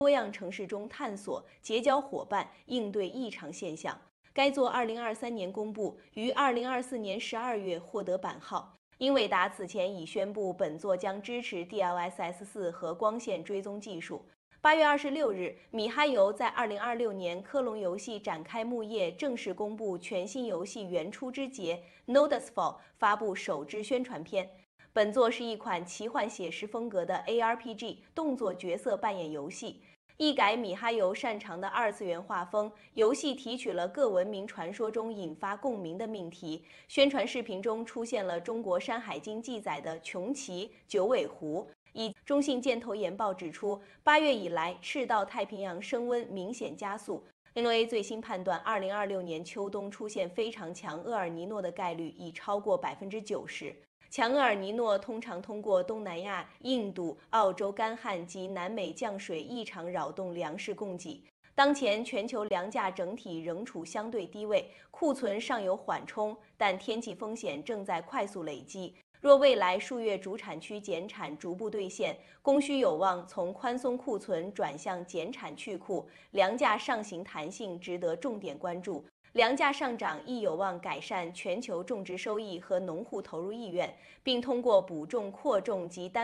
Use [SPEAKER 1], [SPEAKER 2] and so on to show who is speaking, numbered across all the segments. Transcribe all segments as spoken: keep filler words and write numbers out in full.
[SPEAKER 1] 多样城市中探索、结交伙伴，应对异常现象。该作二零二三年公布，于二零二四年十二月获得版号。英伟达此前已宣布，本作将支持 D L S S 四和光线追踪技术。八月二十六日，米哈游在二零二六年科隆游戏展开幕夜正式公布全新游戏原初之节 Nodusfall 发布首支宣传片。本作是一款奇幻写实风格的 A R P G 动作角色扮演游戏。一改米哈游擅长的二次元画风，游戏提取了各文明传说中引发共鸣的命题。宣传视频中出现了中国《山海经》记载的穷奇、九尾狐。以中信建投研报指出，八月以来，赤道太平洋升温明显加速。N O A 最新判断，二零二六年秋冬出现非常强厄尔尼诺的概率已超过百分之九十。强厄尔尼诺通常通过东南亚、印度、澳洲干旱及南美降水异常扰动粮食供给。当前全球粮价整体仍处相对低位，库存尚有缓冲，但天气风险正在快速累积。若未来数月主产区减产逐步兑现，供需有望从宽松库存转向减产去库，粮价上行弹性值得重点关注。粮价上涨亦有望改善全球种植收益和农户投入意愿，并通过补种扩种及单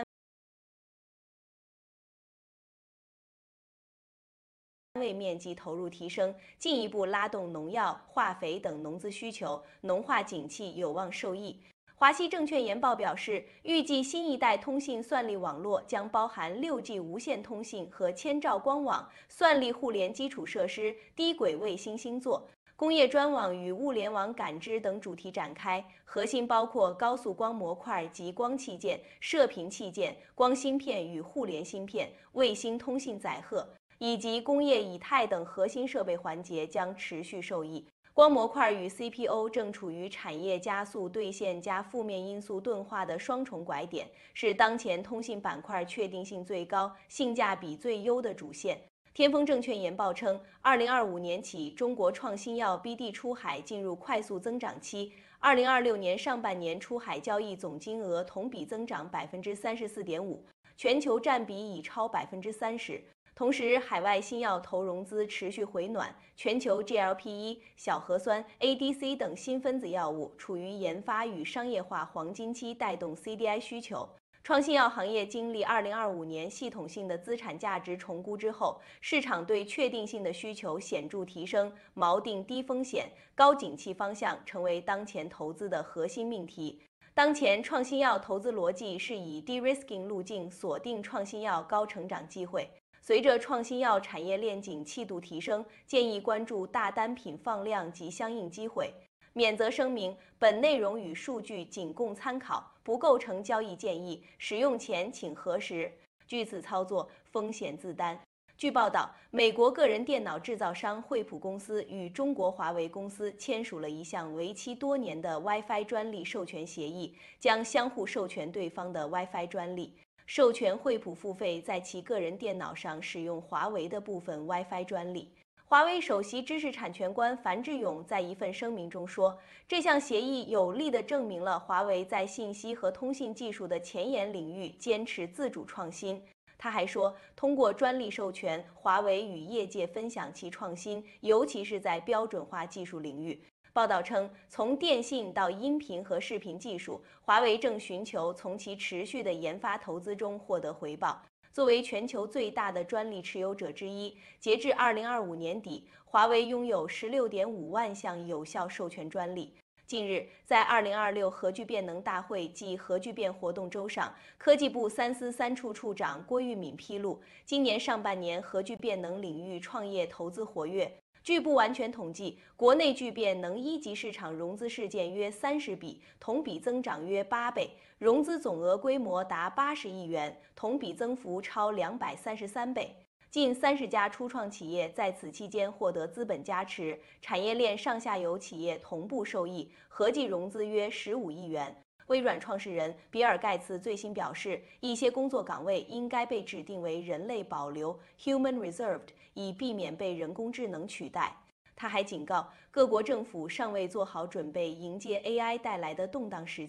[SPEAKER 1] 位面积投入提升，进一步拉动农药、化肥等农资需求，农化景气有望受益。华西证券研报表示，预计新一代通信算力网络将包含 六 G 无线通信和千兆光网、算力互联基础设施、低轨卫星星座、工业专网与物联网感知等主题展开，核心包括高速光模块及光器件、射频器件、光芯片与互联芯片、卫星通信载荷，以及工业以太等核心设备环节将持续受益。光模块与 C P O 正处于产业加速兑现加负面因素钝化的双重拐点，是当前通信板块确定性最高、性价比最优的主线。天风证券研报称，二零二五年起，中国创新药 B D 出海进入快速增长期。二零二六年上半年出海交易总金额同比增长百分之三十四点五，全球占比已超百分之三十。同时，海外新药投融资持续回暖，全球 G L P 一、小核酸、A D C 等新分子药物处于研发与商业化黄金期，带动 C D I 需求。创新药行业经历二零二五年系统性的资产价值重估之后，市场对确定性的需求显著提升，锚定低风险、高景气方向成为当前投资的核心命题。当前创新药投资逻辑是以 de-risking 路径锁定创新药高成长机会。随着创新药产业链景气度提升，建议关注大单品放量及相应机会。免责声明：本内容与数据仅供参考，不构成交易建议，使用前请核实。据此操作，风险自担。据报道，美国个人电脑制造商惠普公司与中国华为公司签署了一项为期多年的 WiFi 专利授权协议，将相互授权对方的 WiFi 专利。授权惠普付费在其个人电脑上使用华为的部分 WiFi 专利。华为首席知识产权官樊志勇在一份声明中说，这项协议有力地证明了华为在信息和通信技术的前沿领域坚持自主创新。他还说，通过专利授权，华为与业界分享其创新，尤其是在标准化技术领域。报道称，从电信到音频和视频技术，华为正寻求从其持续的研发投资中获得回报。作为全球最大的专利持有者之一，截至二零二五年底，华为拥有 十六点五万项有效授权专利。近日，在二零二六核聚变能大会暨核聚变活动周上，科技部三司三处处长郭玉敏披露，今年上半年核聚变能领域创业投资活跃。据不完全统计，国内聚变能一级市场融资事件约三十笔，同比增长约八倍，融资总额规模达八十亿元，同比增幅超两百三十三倍。近三十家初创企业在此期间获得资本加持，产业链上下游企业同步受益，合计融资约十五亿元。微软创始人比尔·盖茨最新表示，一些工作岗位应该被指定为人类保留 （human reserved），以避免被人工智能取代。他还警告，各国政府尚未做好准备迎接 A I 带来的动荡时期，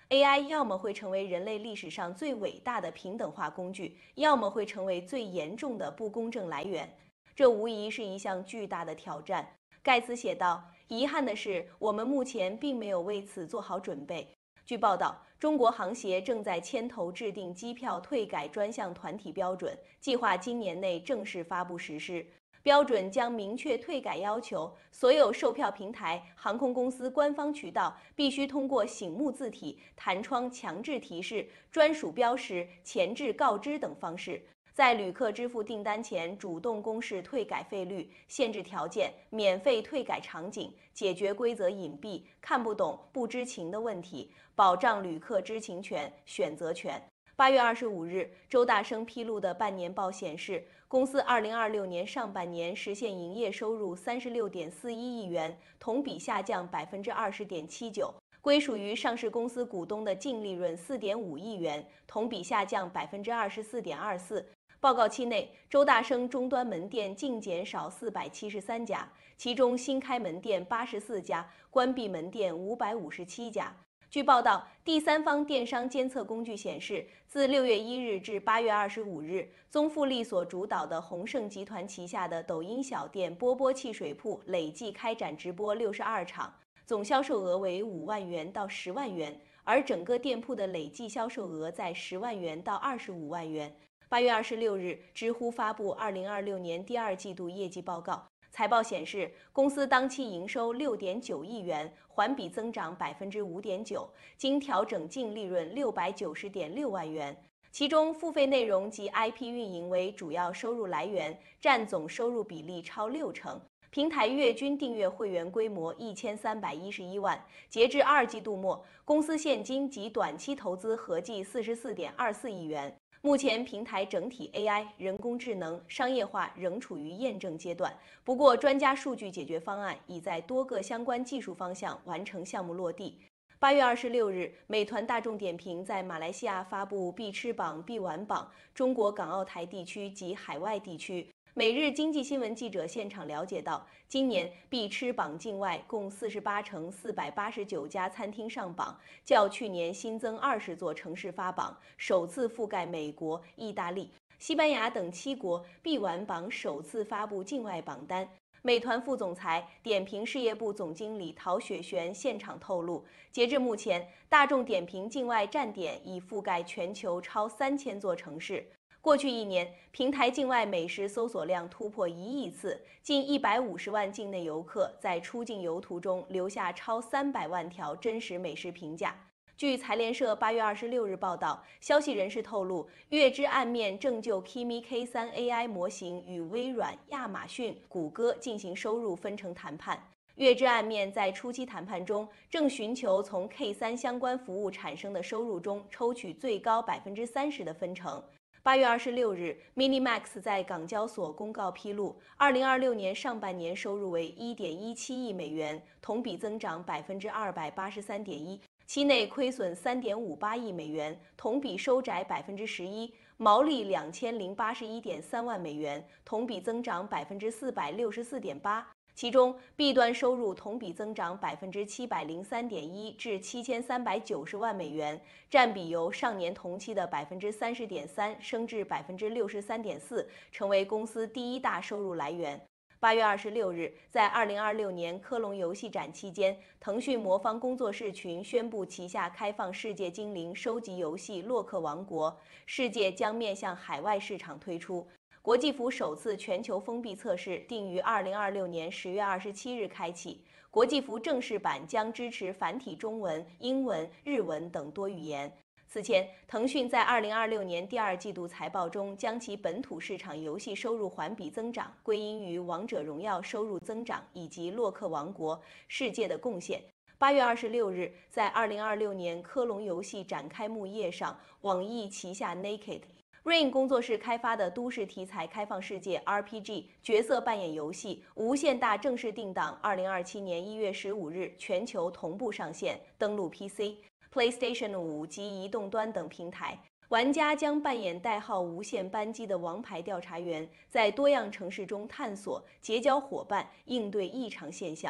[SPEAKER 1] A I 要么会成为人类历史上最伟大的平等化工具，要么会成为最严重的不公正来源。这无疑是一项巨大的挑战。盖茨写道：“遗憾的是，我们目前并没有为此做好准备。”据报道，中国航协正在牵头制定机票退改专项团体标准，计划今年内正式发布实施。标准将明确退改要求，所有售票平台、航空公司官方渠道必须通过醒目字体、弹窗强制提示、专属标识、前置告知等方式，在旅客支付订单前主动公示退改费率、限制条件、免费退改场景，解决规则隐蔽、看不懂、不知情的问题，保障旅客知情权、选择权。八月二十五日，周大生披露的半年报显示，公司二零二六年上半年实现营业收入三十六点四一亿元，同比下降百分之二十点七九，归属于上市公司股东的净利润四点五亿元，同比下降百分之二十四点二四。报告期内，周大生终端门店净减少四百七十三家，其中新开门店八十四家，关闭门店五百五十七家。据报道，第三方电商监测工具显示，自六月一日至八月二十五日，宗馥莉所主导的鸿盛集团旗下的抖音小店波波汽水铺累计开展直播六十二场，总销售额为五万元到十万元，而整个店铺的累计销售额在十万元到二十五万元。八月二十六日，知乎发布二零二六年第二季度业绩报告。财报显示，公司当期营收六点九亿元，环比增长百分之五点九，经调整净利润六百九十点六万元。其中，付费内容及 I P 运营为主要收入来源，占总收入比例超六成。平台月均订阅会员规模一千三百一十一万。截至二季度末，公司现金及短期投资合计四十四点二四亿元。目前，平台整体 A I 人工智能商业化仍处于验证阶段。不过，专家数据解决方案已在多个相关技术方向完成项目落地。八月二十六日，美团大众点评在马来西亚发布必吃榜、必玩榜，中国港澳台地区及海外地区。每日经济新闻记者现场了解到，今年必吃榜境外共四十八城四百八十九家餐厅上榜，较去年新增二十座城市发榜，首次覆盖美国、意大利、西班牙等七国。必玩榜首次发布境外榜单。美团副总裁、点评事业部总经理陶雪璇现场透露，截至目前，大众点评境外站点已覆盖全球超三千座城市。过去一年，平台境外美食搜索量突破一亿次，近一百五十万境内游客在出境游途中留下超三百万条真实美食评价。据财联社八月二十六日报道，消息人士透露，月之暗面正就 Kimi K 三 A I 模型与微软、亚马逊、谷歌进行收入分成谈判。月之暗面在初期谈判中，正寻求从 K 三 相关服务产生的收入中抽取最高百分之三十的分成。八月二十六日 ，Minimax 在港交所公告披露，二零二六年上半年收入为一点一七亿美元，同比增长百分之二百八十三点一，期内亏损三点五八亿美元，同比收窄百分之十一，毛利两千零八十一点三万美元，同比增长百分之四百六十四点八。其中 ，B 端收入同比增长百分之七百零三点一至七千三百九十万美元，占比由上年同期的百分之三十点三升至百分之六十三点四，成为公司第一大收入来源。八月二十六日，在二零二六年科隆游戏展期间，腾讯魔方工作室群宣布旗下开放世界精灵收集游戏《洛克王国》，世界将面向海外市场推出。国际服首次全球封闭测试定于二零二六年十月二十七日开启。国际服正式版将支持繁体中文、英文、日文等多语言。此前，腾讯在二零二六年第二季度财报中，将其本土市场游戏收入环比增长归因于《王者荣耀》收入增长以及《洛克王国：世界》的贡献。八月二十六日，在二零二六年科隆游戏展开幕夜上，网易旗下 Naked。Rain 工作室开发的都市题材开放世界 R P G 角色扮演游戏《无限大》正式定档二零二七年一月十五日全球同步上线，登陆 P C、PlayStation 五及移动端等平台。玩家将扮演代号无限扳机的王牌调查员，在多样城市中探索、结交伙伴，应对异常现象。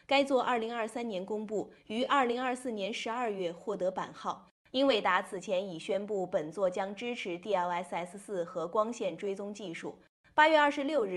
[SPEAKER 1] 该作二零二三年公布，于二零二四年十二月获得版号。英伟达此前已宣布，本作将支持 D L S S 四和光线追踪技术。八月二十六日。